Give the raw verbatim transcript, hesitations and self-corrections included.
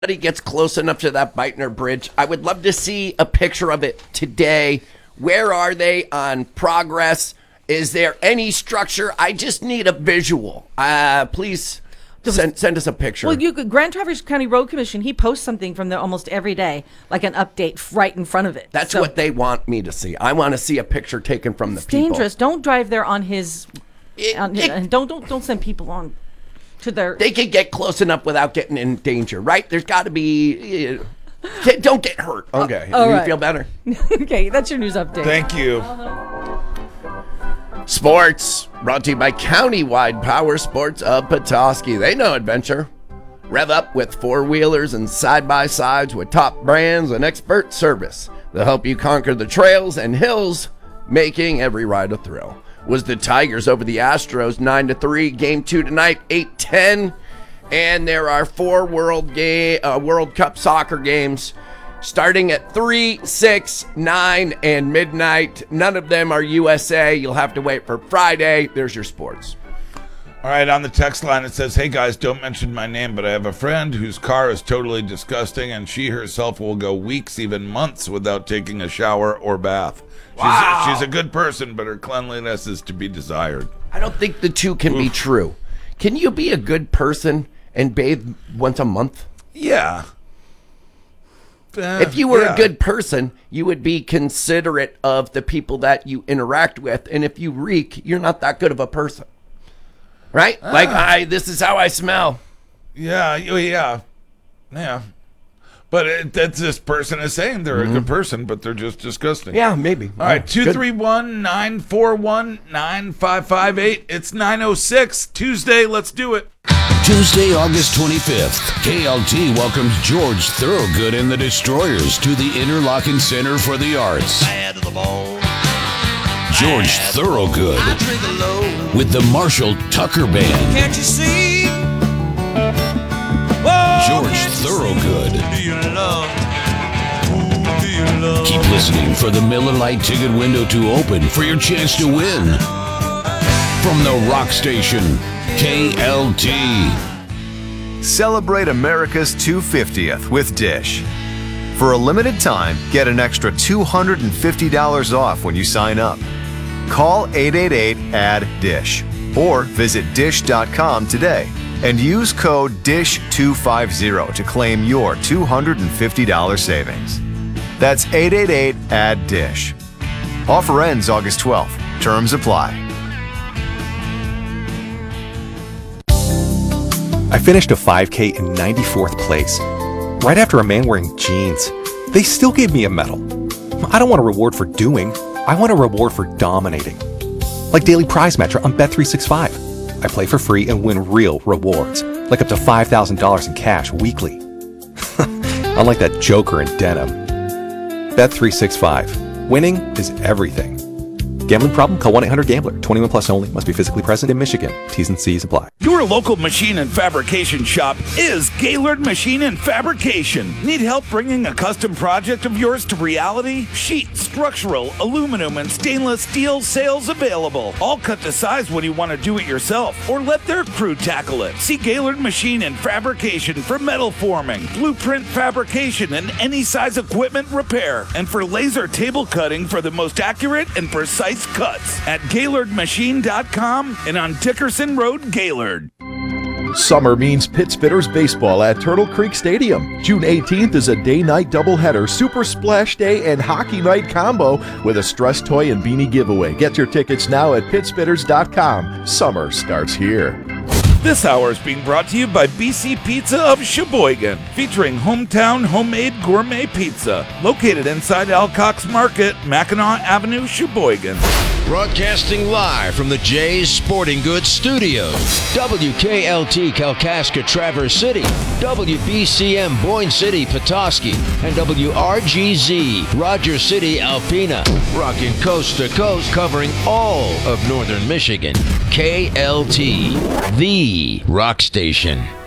gets close enough to that Beitner Bridge, I would love to see a picture of it today. Where are they on progress? Is there any structure? I just need a visual. Uh, please send, send us a picture. Well, you could, Grand Traverse County Road Commission, he posts something from there almost every day, like an update right in front of it. That's so, what they want me to see. I want to see a picture taken from the it's people. Dangerous. Don't drive there on his. It, on, it, and don't don't don't send people on to their. They can get close enough without getting in danger, right? There's got to be. Uh, don't get hurt. Okay. Oh, you right. feel better? Okay, that's your news update. Thank you. Uh-huh. Sports brought to you by Countywide Power Sports of Petoskey. They know adventure. Rev up with four-wheelers and side-by-sides with top brands and expert service. They'll help you conquer the trails and hills, making every ride a thrill. Was the Tigers over the Astros nine to three. Game two tonight, eight ten. And there are four World, game, uh, World Cup soccer games starting at three, six, nine, and midnight. None of them are U S A. You'll have to wait for Friday. There's your sports. All right, on the text line it says, hey guys, don't mention my name, but I have a friend whose car is totally disgusting, and she herself will go weeks, even months, without taking a shower or bath. Wow. She's a, she's a good person, but her cleanliness is to be desired. I don't think the two can Oof. be true. Can you be a good person and bathe once a month? Yeah. Uh, if you were yeah. a good person, you would be considerate of the people that you interact with. And if you reek, you're not that good of a person. Right? Ah. Like, I, this is how I smell. Yeah, yeah, yeah. But it, that's this person is saying they're mm-hmm. a good person, but they're just disgusting. Yeah, maybe. All right, two three one, nine four one, nine five five eight. It's nine oh six. Tuesday, let's do it. Tuesday, August twenty-fifth, K L T welcomes George Thorogood and the Destroyers to the Interlochen Center for the Arts. George Thorogood with the Marshall Tucker Band. Can't you see? George Thorogood. Do you love? Who do you love? Keep listening for the Miller Lite ticket window to open for your chance to win. From the rock station, K L T. Celebrate America's two hundred fiftieth with Dish. For a limited time, get an extra two hundred fifty dollars off when you sign up. Call eight eight eight, A D D I S H or visit dish dot com today and use code D I S H two fifty to claim your two hundred fifty dollars savings. That's eight eight eight, A D D I S H. Offer ends August twelfth. Terms apply. I finished a five K in ninety-fourth place, right after a man wearing jeans. They still gave me a medal. I don't want a reward for doing, I want a reward for dominating. Like daily prize match on Bet three sixty-five. I play for free and win real rewards, like up to five thousand dollars in cash weekly. Unlike that joker in denim. Bet three sixty-five. Winning is everything. Gambling problem? Call one eight hundred gambler. twenty-one plus only. Must be physically present in Michigan. T's and C's apply. Your local machine and fabrication shop is Gaylord Machine and Fabrication. Need help bringing a custom project of yours to reality? Sheet, structural, aluminum, and stainless steel sales available. All cut to size when you want to do it yourself or let their crew tackle it. See Gaylord Machine and Fabrication for metal forming, blueprint fabrication, and any size equipment repair. And for laser table cutting for the most accurate and precise cuts at Gaylord Machine dot com and on Dickerson Road, Gaylord. Summer means Pittsfitters baseball at Turtle Creek Stadium. June eighteenth is a day-night doubleheader, Super Splash Day and Hockey Night combo with a stress toy and beanie giveaway. Get your tickets now at Pittsfitters dot com. Summer starts here. This hour is being brought to you by B C Pizza of Sheboygan, featuring hometown homemade gourmet pizza, located inside Alcock's Market, Mackinac Avenue, Sheboygan. Broadcasting live from the Jay's Sporting Goods Studios. W K L T Kalkaska Traverse City, W B C M Boyne City Petoskey, and W R G Z Rogers City Alpena. Rocking coast to coast, covering all of northern Michigan. K L T, the rock station.